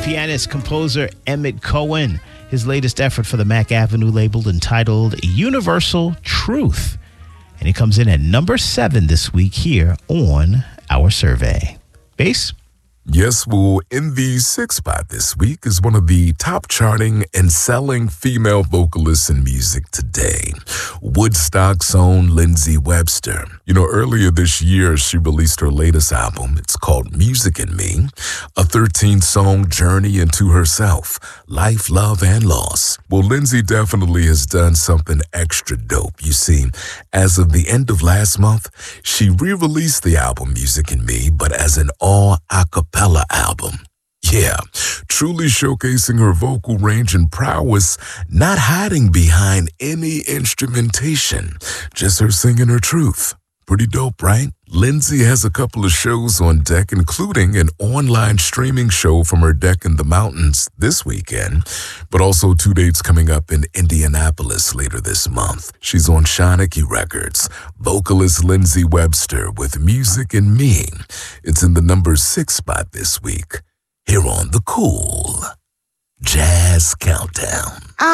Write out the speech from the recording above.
pianist, composer Emmett Cohen. His latest effort for the Mac Avenue label entitled Universal Truth. And it comes in at number 7 this week here on our survey. Bass? Yes, well, in the 6th spot this week is one of the top charting and selling female vocalists in music today, Woodstock's own Lindsey Webster. You know, earlier this year, she released her latest album. It's called Music and Me, a 13-song journey into herself, life, love, and loss. Well, Lindsey definitely has done something extra dope. You see, as of the end of last month, she re-released the album Music and Me, but as an all-a-cappella album. Yeah, truly showcasing her vocal range and prowess, not hiding behind any instrumentation, just her singing her truth. Pretty dope, right? Lindsey has a couple of shows on deck, including an online streaming show from her deck in the mountains this weekend, but also 2 dates coming up in Indianapolis later this month. She's on Shawnee Records. Vocalist Lindsey Webster with Music and Me. It's in the number 6 spot this week, here on the Cool Jazz Countdown.